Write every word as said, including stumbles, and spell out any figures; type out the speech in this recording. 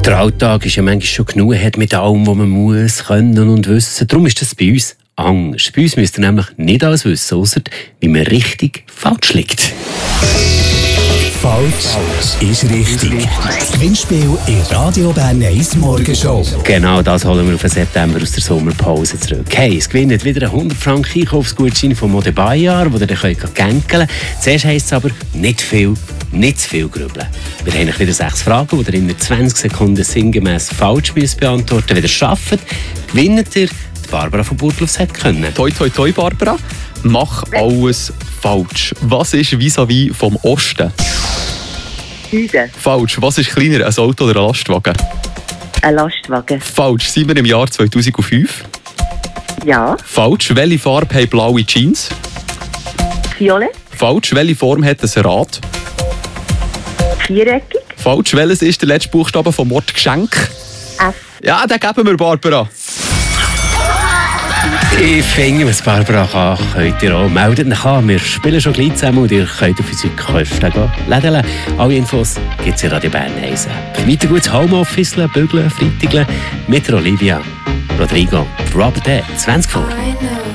Der Alltag ist ja manchmal schon genug hat mit allem, was man muss, können und wissen. Darum ist das bei uns anders. Bei uns müsst ihr nämlich nicht alles wissen, ausser wie man richtig falsch liegt. Falsch ist richtig. Das Gewinnspiel in Radio Bern eins Morgenshow. Genau das holen wir auf den September aus der Sommerpause zurück. Hey, es gewinnt wieder einen hundert Franken Einkaufsgutschein von Mode Bayard, den ihr gänkeln könnt. Zuerst heisst es aber nicht viel, nicht zu viel grübeln. Wir haben wieder sechs Fragen, die ihr in zwanzig Sekunden sinngemäss falsch müsst beantworten. Wenn ihr es schafft, gewinnt ihr die Barbara von Burgdorf hätte können. Toi, toi, toi, Barbara. Mach alles falsch. Was ist vis-à-vis vom Osten? Süden. Falsch. Was ist kleiner, ein Auto oder ein Lastwagen? Ein Lastwagen. Falsch. Sind wir im Jahr zweitausendfünf? Ja. Falsch. Welche Farbe haben blaue Jeans? Violett. Falsch. Welche Form hat ein Rad? Viereckig. Falsch. Welches ist der letzte Buchstabe vom Wort Geschenk? F. Ja, den geben wir, Barbara. Ich finde, was Barbara kann, könnt ihr auch. Meldet euch an. Wir spielen schon gleich zusammen und ihr könnt auf unsere Käufe laden. Alle Infos gibt es in Radio Bern eins App. Weiter gutes Homeoffice, Bügeln, Freitigeln mit Olivia Rodrigo. Drop Dead, zwanzig vor.